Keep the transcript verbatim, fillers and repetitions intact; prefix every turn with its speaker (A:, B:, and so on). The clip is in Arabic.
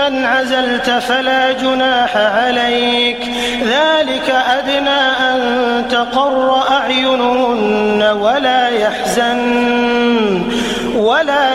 A: من عزلت فلا جناح عليك، ذلك أدنى أن تقر أعينهن ولا يحزن ولا